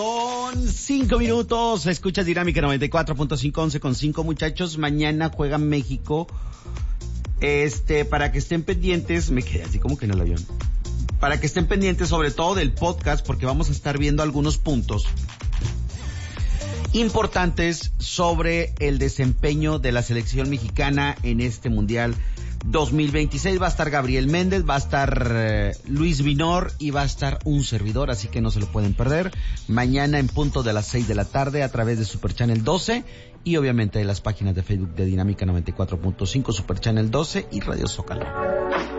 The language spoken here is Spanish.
Son 5 minutos, escuchas Dinámica 94.5, 11:05, muchachos. Mañana juega México. Para que estén pendientes, me quedé así como que en el avión. Para que estén pendientes sobre todo del podcast, porque vamos a estar viendo algunos puntos importantes sobre el desempeño de la selección mexicana en este Mundial 2026. Va a estar Gabriel Méndez, va a estar Luis Vinor y va a estar un servidor, así que no se lo pueden perder. Mañana en punto de las 6 de la tarde a través de Super Channel 12 y obviamente de las páginas de Facebook de Dinámica 94.5, Super Channel 12 y Radio Zócalo.